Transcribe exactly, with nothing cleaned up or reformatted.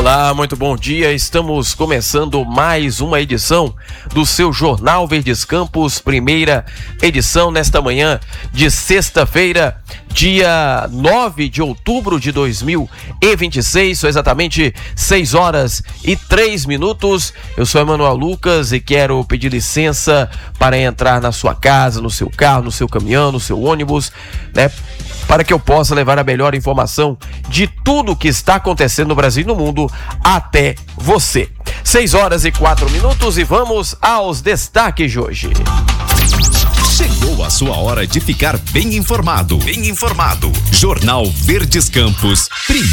Olá, muito bom dia. Estamos começando mais uma edição do seu Jornal Verdes Campos, primeira edição nesta manhã de sexta-feira, dia nove de outubro de dois mil e vinte e seis, são exatamente seis horas e três minutos. Eu sou Emanuel Lucas e quero pedir licença para entrar na sua casa, no seu carro, no seu caminhão, no seu ônibus, né? Para que eu possa levar a melhor informação de tudo que está acontecendo no Brasil e no mundo até você. seis horas e quatro minutos e vamos aos destaques de hoje. Chegou a sua hora de ficar bem informado. Bem informado. Jornal Verdes Campos, primeiro.